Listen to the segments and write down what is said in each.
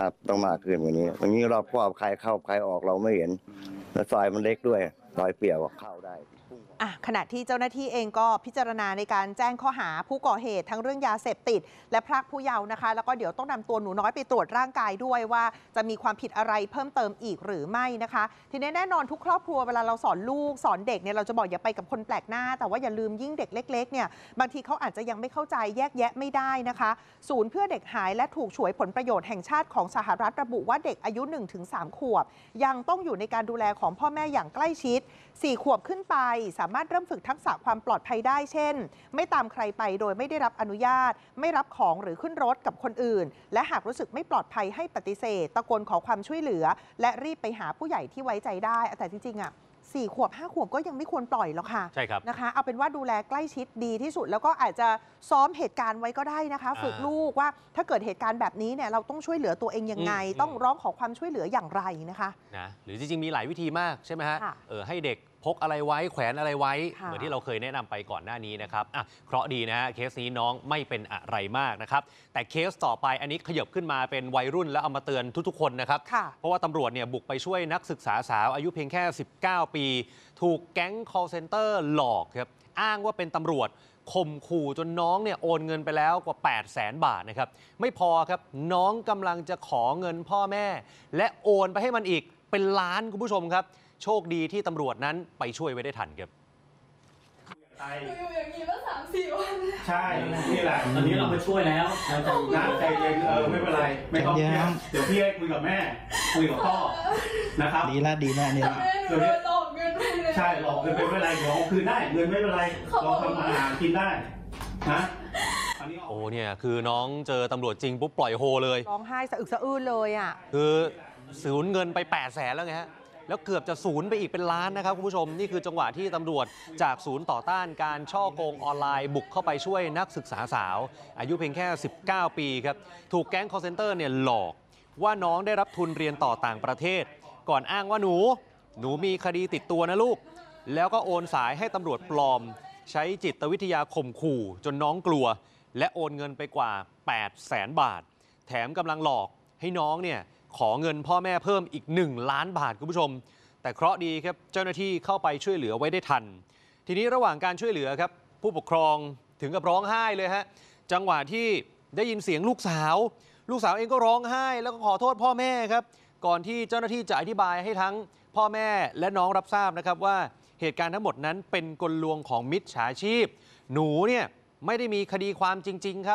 ครับต้องมากขึ้นกว่านี้ตรงนี้รอบครอบใครเข้าใครออกเราไม่เห็นและซอยมันเล็กด้วยซอยเปี่ยวเข้าได้ขณะที่เจ้าหน้าที่เองก็พิจารณาในการแจ้งข้อหาผู้ก่อเหตุทั้งเรื่องยาเสพติดและพรากผู้เยาว์นะคะแล้วก็เดี๋ยวต้องนำตัวหนูน้อยไปตรวจร่างกายด้วยว่าจะมีความผิดอะไรเพิ่มเติมอีกหรือไม่นะคะทีนี้แน่นอนทุกครอบครัวเวลาเราสอนลูกสอนเด็กเนี่ยเราจะบอกอย่าไปกับคนแปลกหน้าแต่ว่าอย่าลืมยิ่งเด็กเล็กๆเนี่ยบางทีเขาอาจจะยังไม่เข้าใจแยกแยะไม่ได้นะคะศูนย์เพื่อเด็กหายและถูกฉวยผลประโยชน์แห่งชาติของสหรัฐระบุว่าเด็กอายุ 1-3 ขวบยังต้องอยู่ในการดูแลของพ่อแม่อย่างใกล้ชิด4 ขวบขึ้นไปสามารถเริ่มฝึกทักษะความปลอดภัยได้เช่นไม่ตามใครไปโดยไม่ได้รับอนุญาตไม่รับของหรือขึ้นรถกับคนอื่นและหากรู้สึกไม่ปลอดภัยให้ปฏิเสธตะโกนขอความช่วยเหลือและรีบไปหาผู้ใหญ่ที่ไว้ใจได้แต่จริงๆ4 ขวบ 5 ขวบก็ยังไม่ควรปล่อยหรอกค่ะใช่ครับนะคะเอาเป็นว่าดูแลใกล้ชิดดีที่สุดแล้วก็อาจจะซ้อมเหตุการณ์ไว้ก็ได้นะคะฝึกลูกว่าถ้าเกิดเหตุการณ์แบบนี้เนี่ยเราต้องช่วยเหลือตัวเองยังไงต้องร้องขอความช่วยเหลืออย่างไรนะคะนะหรือจริงๆมีหลายวิธีมากใช่ไหมฮะให้เด็กพกอะไรไว้แขวนอะไรไว้เหมือนที่เราเคยแนะนำไปก่อนหน้านี้นะครับเคราะห์ดีนะฮะเคสนี้น้องไม่เป็นอะไรมากนะครับแต่เคสต่อไปอันนี้ขยับขึ้นมาเป็นวัยรุ่นแล้วเอามาเตือนทุกๆคนนะครับเพราะว่าตำรวจเนี่ยบุกไปช่วยนักศึกษาสาวอายุเพียงแค่19 ปีถูกแก๊ง call center หลอกครับอ้างว่าเป็นตำรวจข่มขู่จนน้องเนี่ยโอนเงินไปแล้วกว่า 800,000 บาทนะครับไม่พอครับน้องกำลังจะขอเงินพ่อแม่และโอนไปให้มันอีกเป็นล้านคุณผู้ชมครับโชคดีที่ตำรวจนั้นไปช่วยไว้ได้ทันครับอยู่อย่างนี้มา3-4 วันใช่นี่แหละตอนนี้เรามาช่วยแล้วนะใจเย็นไม่เป็นไรไม่ต้องเครียดเดี๋ยวพี่ให้คุยกับแม่คุยกับพ่อนะครับดีนะเนี่ยเดี๋ยวหลอกเงินไปเลยใช่หลอกเงินไปไม่เป็นไรเดี๋ยวคืนได้เงินไม่เป็นไรเราทำอาหารกินได้นะโอ้เนี่ยคือน้องเจอตำรวจจริงปุ๊บปล่อยโฮเลยร้องไห้สะอึกสะอื้นเลยคือสูญเงินไป800,000แล้วไงฮะแล้วเกือบจะศูนย์ไปอีกเป็นล้านนะครับคุณผู้ชมนี่คือจังหวะที่ตำรวจจากศูนย์ต่อต้านการช่อโกงออนไลน์บุกเข้าไปช่วยนักศึกษาสาวอายุเพียงแค่19 ปีครับถูกแก๊ง call center เนี่ยหลอกว่าน้องได้รับทุนเรียนต่อต่างประเทศก่อนอ้างว่าหนูมีคดีติดตัวนะลูกแล้วก็โอนสายให้ตำรวจปลอมใช้จิตวิทยาข่มขู่จนน้องกลัวและโอนเงินไปกว่า 800,000 บาทแถมกำลังหลอกให้น้องเนี่ยขอเงินพ่อแม่เพิ่มอีก1 ล้านบาทคุณผู้ชมแต่เคราะห์ดีครับเจ้าหน้าที่เข้าไปช่วยเหลือไว้ได้ทันทีนี้ระหว่างการช่วยเหลือครับผู้ปกครองถึงกับร้องไห้เลยฮะจังหวะที่ได้ยินเสียงลูกสาวเองก็ร้องไห้แล้วก็ขอโทษพ่อแม่ครับก่อนที่เจ้าหน้าที่จะอธิบายให้ทั้งพ่อแม่และน้องรับทราบนะครับว่าเหตุการณ์ทั้งหมดนั้นเป็นกลลวงของมิจฉาชีพหนูเนี่ยไม่ได้มีคดีความจริงๆครับ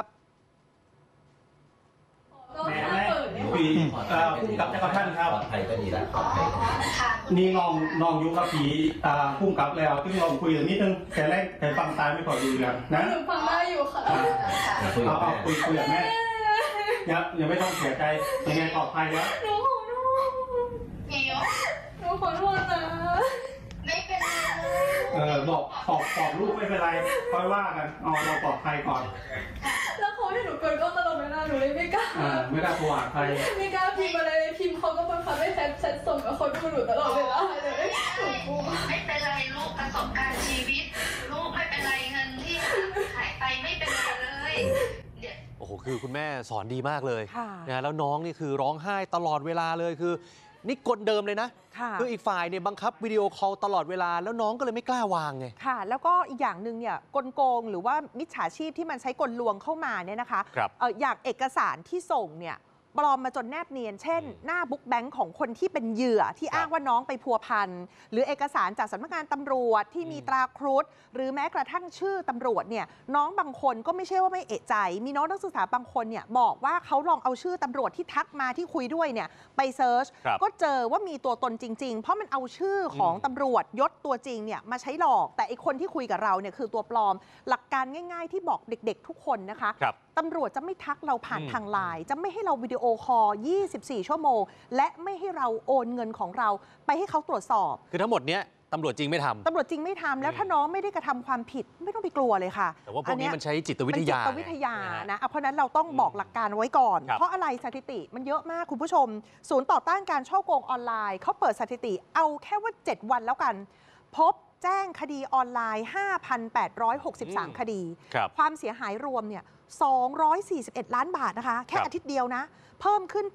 แม่คุยผู้กับเจ้าท่านครับปลอดภัยก็ดีแล้วปลอดภัยนี่น้องยุกับผีผู้กับแล้วที่ลองคุยอย่างนี้นึงแต่แรกแต่ฟังตายไม่พอดีเลยนะฟังได้อยู่ค่ะเอาคุยกับแม่อย่าไม่ต้องเสียใจยังไงปลอดภัยแล้วหนูขอโทษนะไม่เป็นไรบอกลูกไม่เป็นไรค่อยว่ากันเอาเราปลอดภัยก่อนแล้วเขาให้หนูกดก็ตลอดเวลาหนูเลยไม่กล้าโทรหาใครไม่กล้าพิมพ์อะไรเลยพิมพ์เขาก็บังคับให้แชทส่งกับคนดูหนูตลอดเวลาเลยไม่เป็นไรลูกประสบการณ์ชีวิตลูกไม่เป็นไรเงินที่หายไปไม่เป็นไรเลยโอ้โหคือคุณแม่สอนดีมากเลยนะแล้วน้องนี่คือร้องไห้ตลอดเวลาเลยคือนี่กฎเดิมเลยนะคืออีกฝ่ายเนี่ยบังคับวิดีโอคอลตลอดเวลาแล้วน้องก็เลยไม่กล้าวางไงค่ะแล้วก็อีกอย่างหนึ่งเนี่ยกลโกงหรือว่ามิจฉาชีพที่มันใช้กลลวงเข้ามาเนี่ยนะคะอย่างเอกสารที่ส่งเนี่ยปลอมมาจนแนบเนียนเช่นหน้าบุ๊กแบงค์ของคนที่เป็นเหยื่อที่อ้างว่าน้องไปพัวพันหรือเอกสารจากสำนักงานตำรวจที่มีตราครุฑหรือแม้กระทั่งชื่อตำรวจเนี่ยน้องบางคนก็ไม่ใช่ว่าไม่เอะใจมีน้องนักศึกษาบางคนเนี่ยบอกว่าเขาลองเอาชื่อตำรวจที่ทักมาที่คุยด้วยเนี่ยไปเซิร์ชก็เจอว่ามีตัวตนจริงๆเพราะมันเอาชื่อของตำรวจยศตัวจริงเนี่ยมาใช้หลอกแต่ไอคนที่คุยกับเราเนี่ยคือตัวปลอมหลักการง่ายๆที่บอกเด็กๆทุกคนนะคะตำรวจจะไม่ทักเราผ่านทางไลน์จะไม่ให้เราวิดีโอคอล24 ชั่วโมงและไม่ให้เราโอนเงินของเราไปให้เขาตรวจสอบคือทั้งหมดเนี้ยตำรวจจริงไม่ทำแล้วถ้าน้องไม่ได้กระทำความผิดไม่ต้องไปกลัวเลยค่ะแต่ว่าพวกนี้มันใช้จิตวิทยานะเพราะนั้นเราต้องบอกหลักการไว้ก่อนเพราะอะไรสถิติมันเยอะมากคุณผู้ชมศูนย์ต่อต้านการฉ้อโกงออนไลน์เขาเปิดสถิติเอาแค่ว่า7 วันแล้วกันพบแจ้งคดีออนไลน์ 5,863 คดีความเสียหายรวมเนี่ย241 ล้านบาทนะคะแค่อาทิตย์เดียวนะเพิ่มขึ้น